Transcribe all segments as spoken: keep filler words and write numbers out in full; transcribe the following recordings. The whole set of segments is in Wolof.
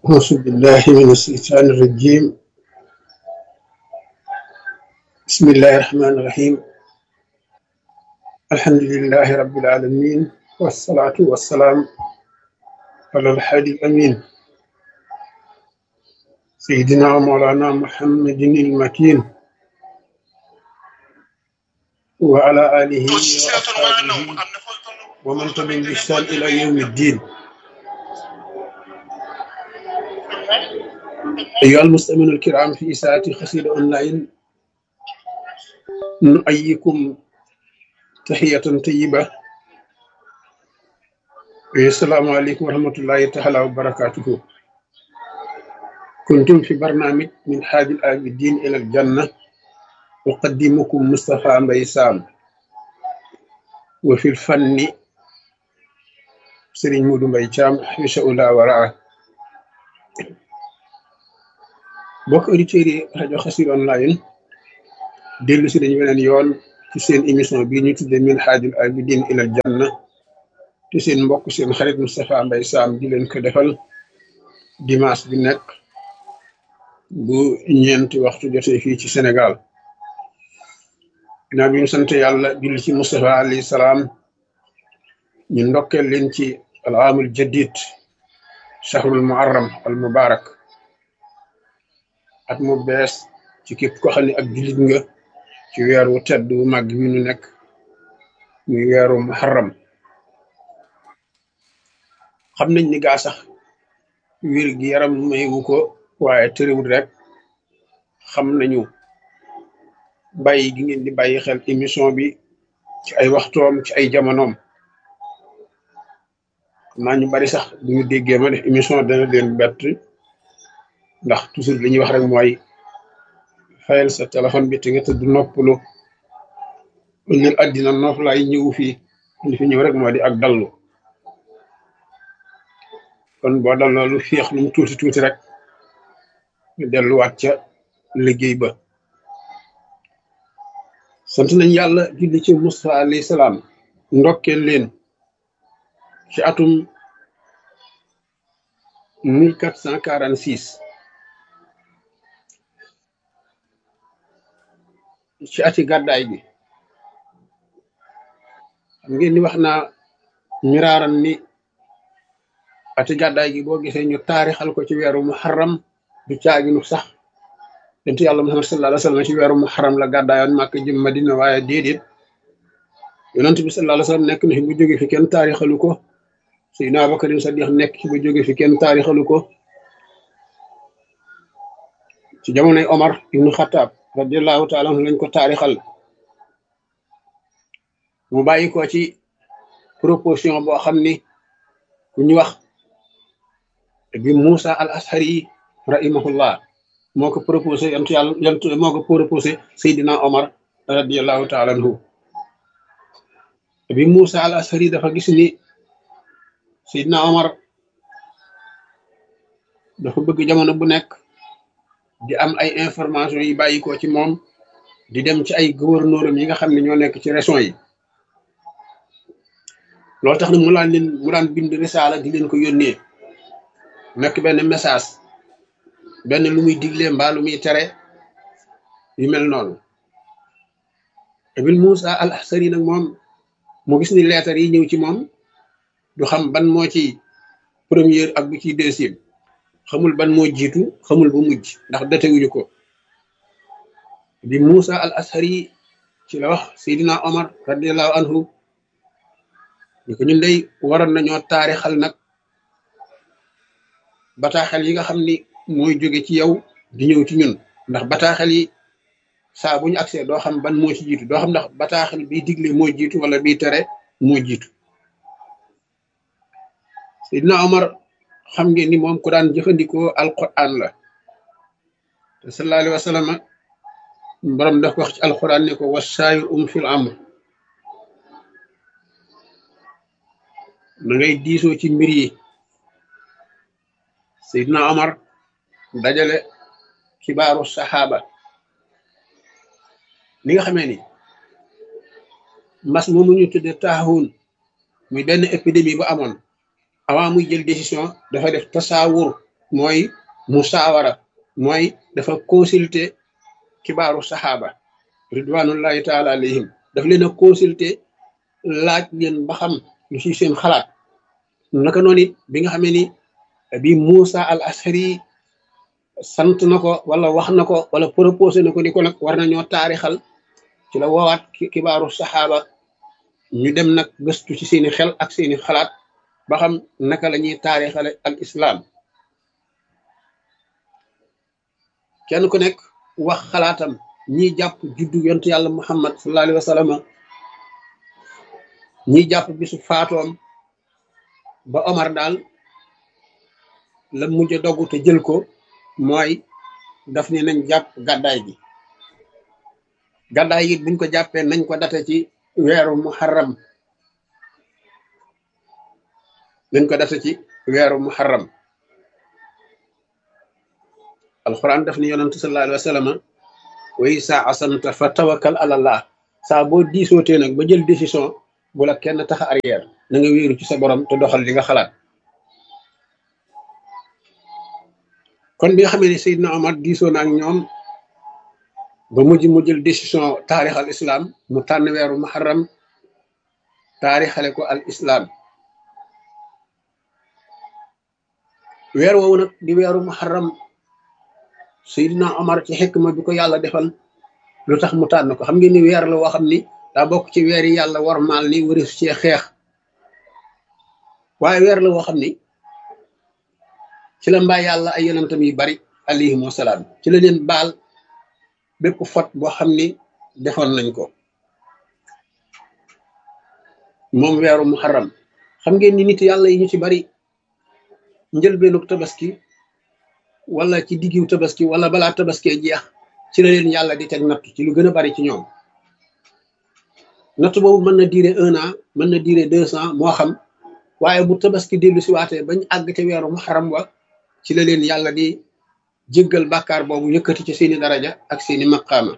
أعوذ بالله من الشيطان الرجيم. بسم الله الرحمن الرحيم. الحمد لله رب العالمين، والصلاة والسلام على الحادي الأمين سيدنا ومولانا محمد المكين وعلى آله وأصحابه ومن تبعهم بإحسان إلى يوم الدين. أيها المستمعون الكرام، في ساعة قصيدة أونلاين نؤيكم تحية طيبة. السلام عليكم ورحمة الله تعالى وبركاته. كنتم في برنامج من حاج العابدين إلى الجنة، أقدمكم مصطفى مبي سام، وفي الفن سيرين مودو مبي شام حبس الله ورعاه. بوك أوديتيري راديو خسير أونلاين ديلو سي دانيو بنين يون ci seen émission bi ñu tudde min haajul abidin ilal janna te seen mbokk seen xarit Moustapha Mbaye Sam di leen ko defal dimanche bi nekk bu ñeenti waxtu jotee fii ci Sénégal. ginnaaw bi ñu sant yàlla julli ci Moustapha alayhi salaam, ñu ndokkeel leen ci al aamul jadid shahrul muharram al mubarak, at mu bees ci képp ko xam ne ak jullit nga ci weer wu tedd wu màgg wi nu nekk muy weeru muharram. xam nañ ni gaa sax wér gi yaram mayu ko, waaye tëriwul rek xam nañu bàyyi gi ngeen di bàyyi xel émission bi ci ay waxtoom ci ay jamonoom. xam naa ñu bari sax bu ñu déggee ma def émission dana leen bett, ndax toujours li ñuy wax rek mooy fayal sa téléphone bi te nga tëdd noppalu. ñun àddina noof laay ñëw fii li fi ñëw rek moo di ak dallu. kon boo dalloo lu féex lu mu tuuti tuuti rek ñu delluwaat ca liggéey ba. sant nañ yàlla julli ci Musa alayhi salaam, ndokkeel leen ci atum mille quatre cent quarante six ci ati gàddaay bi. xam ngeen ni wax naa miraaran ni ati gàddaay gi boo gisee ñu taarixal ko ci weeru muharram du caaginu sax yonent yàlla Muhammad sallallahu alayhi wa sallam ci weeru muharram la gàddaayoon Màkka jëm Madina, waaye déedéet, yonent bi sallallahu alayhi wa sallam nekk na fi bu jóge fi kenn taarixalu ko. Seydina Abubakar Sadiq nekk ci bu jóge fi kenn taarixalu ko. ci jamonoy Omar ibnu Xattaab radiyallahu taala anhu lañ ko taarixal. mu bàyyi ko ci proposition boo xam ni ku ñu wax bi Moussa al Ashari rahimahullah moo ko proposé yantu yàlla yantu moo ko proposé Seydina Omar radiyallahu taala anhu. bi Moussa al Ashari dafa gis ni Seydina Omar dafa bëgg jamono bu nekk di am ay information yi bàyyi ko ci moom di dem ci ay gouverneur yi nga xam ne ñoo nekk ci région yi. loolu tax na mu daan leen mu daan bind risaala di leen ko yónnee, nekk benn message, benn lu muy digle mbaa lu muy tere yu mel noonu. Ibn Moussa al Ashari nag moom mu gis ni leetar yi ñëw ci moom du xam ban moo ci première ak bu ci deuxième, xamul ban moo jiitu xamul bu mujj ndax datewuñu ko. bi Moussa al Ashari ci la wax Seydina Omar radiyallahu anhu ni ko ñun day waroon nañoo taarixal nag bataaxel yi nga xam ni mooy jóge ci yow di ñëw ci ñun, ndax bataaxel yi saa bu ñu agsee doo xam ban moo ci jiitu, doo xam ndax bataaxel biy digle moo jiitu wala biy tere moo jiitu. Seydina Omar xam ngeen ni moom ku daan jëfandikoo alquran la, te sallallahu alayhi wa sallam borom daf ko wax ci alquran ne ko wasaayir um fil amr, na ngay diisoo ci mbir yi. Seydina Omar dajale xibaaru saxaaba li nga xamee ni mas moomu ñu tudde taaxuun muy benn épidémie bu amoon. avant muy jël décision dafa def tasaawur mooy musaawara mooy dafa consulter kibaaru saxaaba ridwanullahi taala alayhim daf leen a consulter laaj leen ba xam lu ci seen xalaat naka noonu it bi nga xamee ni bi Moussa al Ashari sant na ko wala wax na ko wala proposé na ko ni ko nag war nañoo taarixal ci la woowaat kibaaru saxaaba ñu dem nag gëstu ci seeni xel ak seeni xalaat ba xam naka la ñuy taarixale al islam kenn ku nekk wax xalaatam ñiy jàpp juddu yontu yàlla muhammad sallallahu alayhi wa sallam ñiy jàpp bisu faatoom ba Omar daal la mujj a dogg te jël ko mooy daf ni nañ jàpp gàddaay gi gàddaay yi buñ ko jàppee nañ ko date ci weeru muharram nañ ko date ci weeru muharram alquran daf ni yonantu sallallahu alayhi wa sallam wa isa asanta fa tawakkal ala allah saa boo diisootee nag ba jël décision bu la kenn tax arrière na nga wéeru ci sa borom te doxal li nga xalaat kon bi nga xamee ne Seydina Omar diisoo na ak ñoom ba mujj mu jël décision taarix al islam mu tànn weeru muharram taarixale ko al islam weer woowu nag di weeru muharram Seydina Omar ci xikma bi ko yàlla defal lu tax mu tànn ko xam ngeen ni weer la woo xam ni daa bokk ci weer yi yàlla warmaal ni waris cee xeex waaye weer la woo xam ni ci la mbaa yàlla ay yonentam yu bari alayhim wasalaam ci la leen baal bépp fot boo xam ni defoon nañ ko moom weeru muharram xam ngeen ni nit yàlla yi ñu ci bari njëlbeenu tabaski wala ci diggiw tabaski wala balaa tabaskee jeex ci la leen yàlla di teg natt ci lu gën a bari ci ñoom natt boobu mën na diire un an mën na diire deux ans moo xam waaye bu tabaski dellu si waatee bañ àgg te weeru muharram wa ci la leen yàlla di jéggal bàkkaar boobu yëkkati ci seeni daraja ak seeni maqaama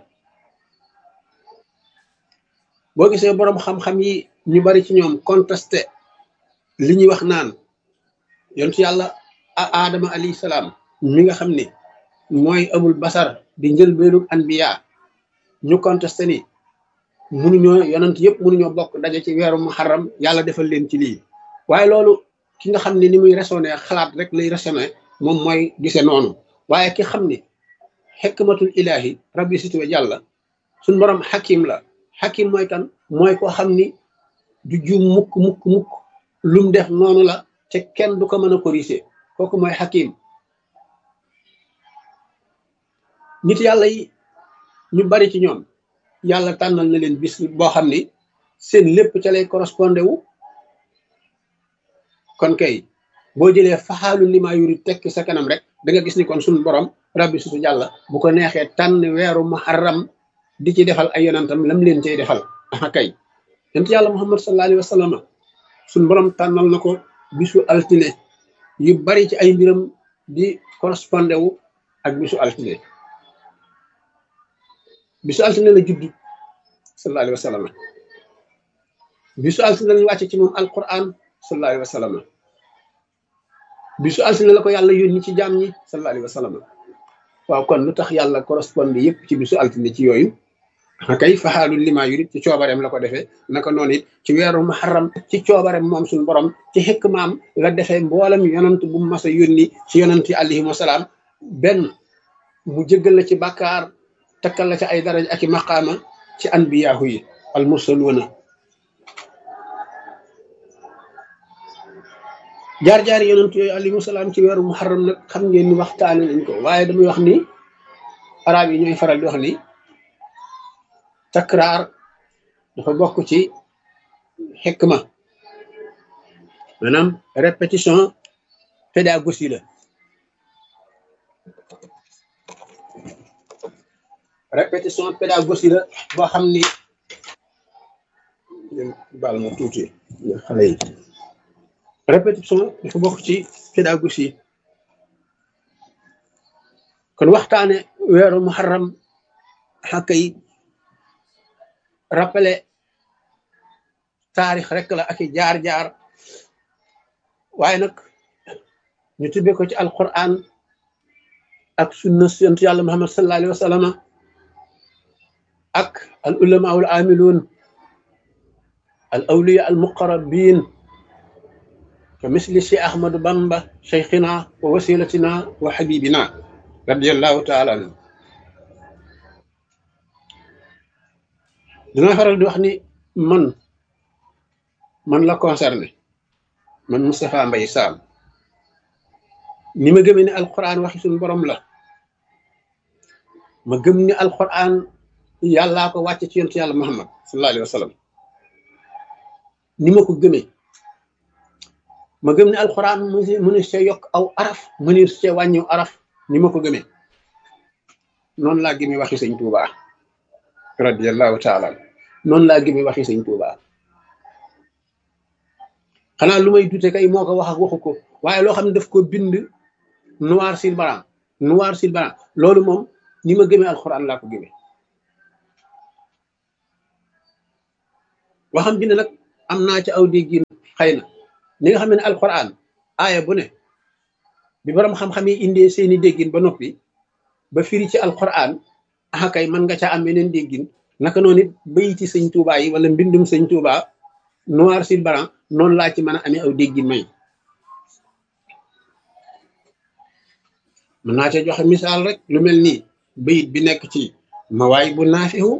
boo gisee boroom xam-xam yi ñu bari ci ñoom contesté li ñuy wax naan yontu yàlla aadama alayhi salaam mi nga xam ne mooy abul basar di njëlbeenu anbiya ñu contesté ni munuñoo yonent yëpp munuñoo bokk daje ci weeru muharram yàlla defal leen ci lii waaye loolu ki nga xam ne ni muy raisonné xalaat rek lay raisonné moom mooy gise noonu waaye ki xam ni xikmatul ilahi rabbi situwe jàlla suñ borom xakim la xakim mooy kan mooy koo xam ni du juum mukk mukk mukk lum def noonu la te kenn du ko mën a corriger kooku mooy xakim nit yàlla yi ñu bari ci ñoom yàlla tànnal na leen bis boo xam ni seen lépp ca lay correspondé wu kon kay boo jëlee faxaalu limaa yuri tekki sa kanam rek da nga gis ni kon suñu borom rabbi sutu jàlla bu ko neexee tànn weeru muharram di ci defal ay yonantam lam leen cay defal aha kay yent yàlla muhammad sallallahu alayhi wa sallam suñu borom tànnal na ko bisu altine yu bari ci ay mbiram di correspondé wu ak bisu altine bisu altine la judd sallallahu alayhi wa sallam bisu altine lañu wàcce ci moom alquran sallallahu alayhi wa sallam bisu altine la ko yàlla yónni ci jaam ñi sallallahu alayhi wa sallam waaw kon lu tax yàlla correspondé yëpp ci bisu altine ci yooyu kay faxaalu lima yurid ci coobareem la ko defee naka noonu it ci weeru muharram ci coobareem moom suñu borom ci xikmaam la defee mboolem yonant bu mas a yónni ci yonant yi alayhim wasalaam benn mu jéggal la ci bàkkaar takkal la ci ay daraj ak i maqaama ci anbiyaahu yi al mursaluuna jaar-jaar yonent yooyu alayhi salaam ci weeru muharram nag xam ngeen ni waxtaane nañ ko waaye damay wax ni arab yi ñooy faral di wax ni takraar dafa bokk ci xikma maanaam répétition pédagogie la répétition pédagogie la boo xam ni baal ma tuuti xale yi répétition dafa bokk ci pédagogie kon waxtaane weeru muharram xàkka yi rappelé taarix rek la ak i jaar-jaar waaye nag ñu tibbee ko ci alquran ak sunna yonent yàlla muhammad sallallahu alayhi wa sallam ak al ulama al amilun al awliya al muqarrabin ka misli Cheikh Ahmadou Bamba cheikhina wa wasilatina wa habibina radiallahu taala anhu. dina faral di wax ni man man la concerné man Moustapha Mbaye Sam ni ma gëmee ne alquran waxi suñu borom la, ma gëm ni alquran yàllaa ko wàcce ci yonent yàlla muhammad sallallahu alayhi wa sallam ni ma ko gëmee. ma gëm ne alquran mu mënu see yokk aw araf mënu see wàññiw araf ni ma ko gëmee. noonu laa gëmee waxi sëñ Tuubaa radiyallahu taala noonu laa gëmee waxi sëñ Tuubaa. xanaa lu may dute kay moo ko wax ak waxu ko, waaye loo xam ne daf ko bind noir sur blanc noir sur blanc loolu moom ni ma gëmee alquran laa ko gëmee. waxam bi ne nag am naa ci aw déggin xëy na ni nga xam ne alquran aaya bu ne bi borom xam-xam yi indee seeni déggin ba noppi ba firi ci alquran ah kay mën nga caa am yeneen déggin. naka noonu it bayiti sëñ Tuubaa yi wala mbindum sëñ Tuubaa noir sur blanc noonu laa ci mën a amee aw déggin may. mën naa cee joxe misaal rek lu mel nii bayit bi nekk ci mawaay bu naafihu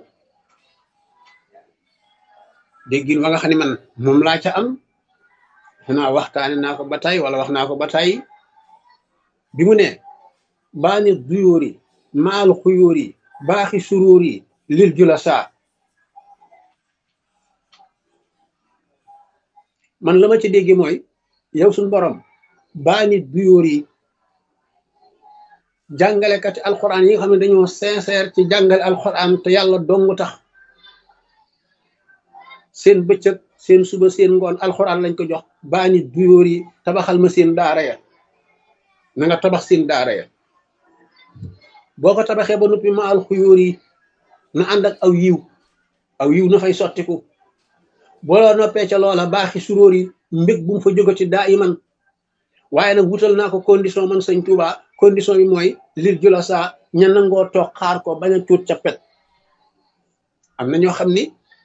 déggin wa nga xam ne man moom laa ca am xanaa waxtaane naa ko ba tey wala wax naa ko ba tey bi mu ne baani duyóori maal xuyóori baaxi suróori lil jula saa man la ma ci dégge mooy yow suñ borom baani duyóori jàngalekati alquran yi nga xam ne dañoo sincère ci jàngale alquran te yàlla dong tax seen bëccëg seen suba seen ngoon alxuraan lañ ko jox baani duyóor yi tabaxal ma seen daara ya na nga tabax seen daara ya boo ko tabaxee ba noppi ma alxuyóor yi na ànd ak aw yiw aw yiw na fay sottiku boo la noppee ca loola baaxi suróor yi mbég bu mu fa jógati daa iman waaye nag wutal naa ko condition man sëñ Tuubaa condition bi mooy lir jula saa ña nangoo toog xaar ko bañ a cuut ca pet. am na ñoo xam ni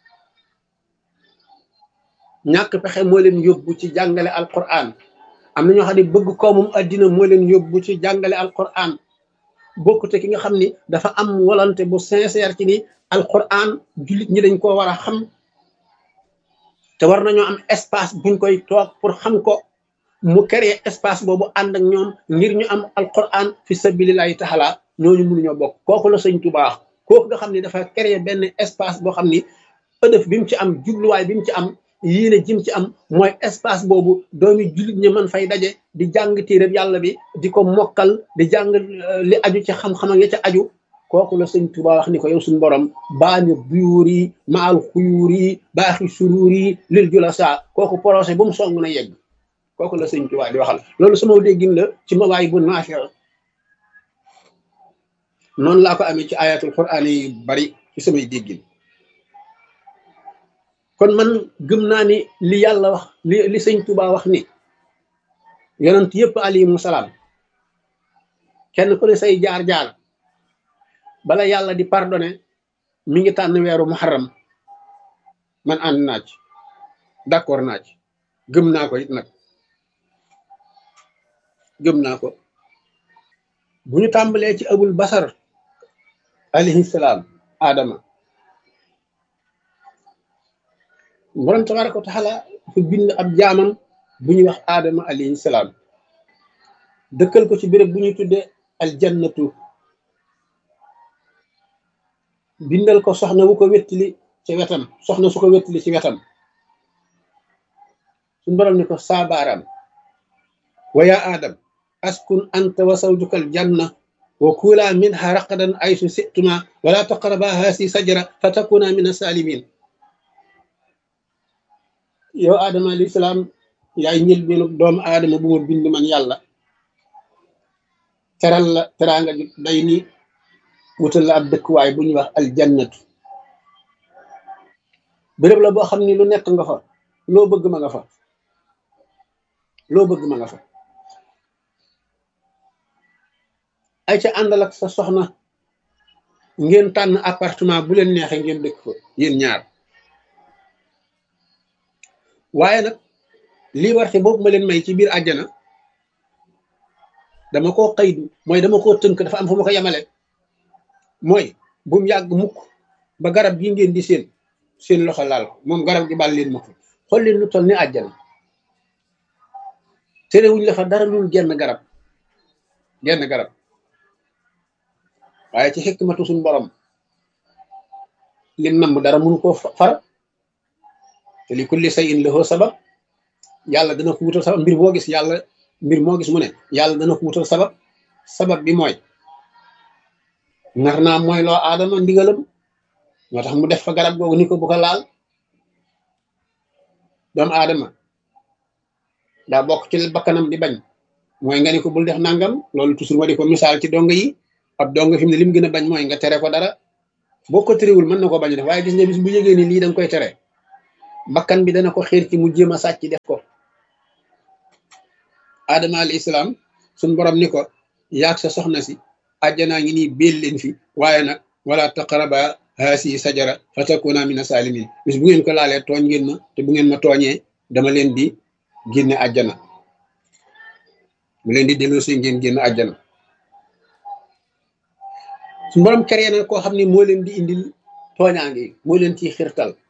ñàkk pexe moo leen yóbbu ci jàngale alquran, am na ñoo xam ne bëgg koomum addina moo leen yóbbu ci jàngale alquran bokkute ki nga xam ni dafa am volonté bu sincère ci ni alquran jullit ñi dañ koo war a xam te war nañoo am espace buñ koy toog pour xam ko mu créer espace boobu ànd ak ñoom ngir ñu am alquran fi sabilillahi taala. ñooñu mënuñoo bokk. kooku la sëñ Tuubaa kooku nga xam ni dafa créer benn espace boo xam ni ëdëf bi mu ci am jubluwaay bi mu ci am yéene jim ci am mooy espace boobu doomi jullit ñi mën fay daje di jàng téereb yàlla bi di ko mokkal di jàng li aju ci xam-xam ya ca aju. kooku la sëñ Tuubaa wax ni ko yow suñu borom baani buyuur yi maal xuyuur yi baaxi suruur yi lil jula saa kooku projet bu mu song na yegg. kooku la sëñ Tuubaa di waxal. loolu sama déggin la ci mawaay bu naafi noonu laa ko amee ci ayatul quraan yi bari ci samay déggin. kon man gëm naa ni li yàlla wax li li sëñ Tuubaa wax ni yonent yëpp alayhimu salaam kenn ku ne say jaar-jaar bala yàlla di pardonné mi ngi tànn weeru muharram. man ànd naa ci d'accord naa ci gëm naa ko it nag gëm naa ko. bu ñu tàmbalee ci abul basar alayhi salaam Adama, borom tabaraka wa taala fu bind ab jaamam bu ñuy wax Adama alayhi salaam dëkkal ko ci béréb bu ñuy tuddee aljannatu, bindal ko soxna wu ko wettili ci wetam soxna su ko wettili ci wetam. suñu borom ni ko saabaaraam wa yaa Adam askun anta wa zawjuka aljanna wa kula minha raqadan aysu situma wala taqraba haasi sajara fa takuna min asalimin. yow Adama alayhi salaam yaay ñël beenu doomu aadama bu ma bind man yàlla teral la teraanga ju day ni wutal la ab dëkkuwaay bu ñuy wax aljannatu. béréb la boo xam ni lu nekk nga fa, loo bëgg ma nga fa loo bëgg ma nga fa. ay ca àndal ak sa soxna ngeen tànn appartement bu leen neexee ngeen dëkk fa yéen ñaar waaye nag liberté boobu ma leen may ci biir àjjana dama koo xëydu mooy dama koo tënk dafa am fu ma ko yemale mooy bu mu yàgg mukk ba garab gi ngeen di seen seen loxo laal ko moom garab gi bàl leen ma ko xool leen lu toll ni àjjana terewuñ la fa dara lul genn garab genn garab waaye ci xikmatu suñ borom lim namb dara mënu koo far te li kulli shay'in lahu sabab yàlla dana ko wutal sabab mbir moo gis yàlla mbir moo gis mu ne yàlla dana ko wutal sabab sabab bi mooy nar naa mooy loo aadama ndigalam moo tax mu def fa garab googu ni ko bu ko laal doomu aadama daa bokk ci bakkanam di bañ mooy nga ni ko bul def nangam loolu toujours ma di ko misaal ci dong yi ab dong fi mu ne lim gën a bañ mooy nga tere ko dara boo ko terewul mën na ko bañ def waaye gis nga bis bu yëgee ni lii da nga koy tere bakkan bi dana ko xiir ci mu jéem a sàcc def ko adama alayhi salaam suñ borom ni ko yaag sa soxna si àjjanaa ngi nii béel leen fi waaye nag wala taqraba haasi sajara fatakuna mina salimin bis bu ngeen ko laalee tooñ ngeen ma te bu ngeen ma tooñee dama leen di génne àjjana mu leen di delloosi ngeen génn àjjana suñ borom créé na koo xam ne moo leen di indil tooñaange moo leen ciy xirtal